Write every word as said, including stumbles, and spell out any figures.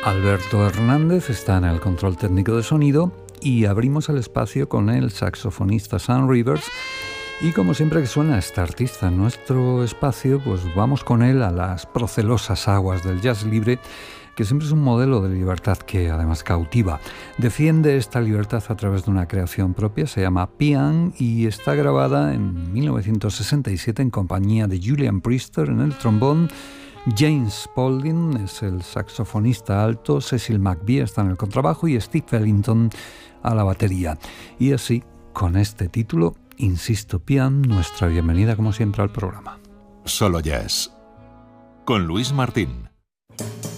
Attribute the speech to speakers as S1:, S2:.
S1: Alberto Hernández está en el control técnico de sonido y abrimos el espacio con el saxofonista Sam Rivers. Y como siempre que suena este artista en nuestro espacio, pues vamos con él a las procelosas aguas del jazz libre, que siempre es un modelo de libertad que además cautiva. Defiende esta libertad a través de una creación propia, se llama Pian y está grabada en mil novecientos sesenta y siete en compañía de Julian Priester en el trombón, James Spaulding es el saxofonista alto, Cecil McVie está en el contrabajo y Steve Ellington a la batería. Y así, con este título, Insisto Pian, nuestra bienvenida como siempre al programa.
S2: Solo Jazz, con Luis Martín.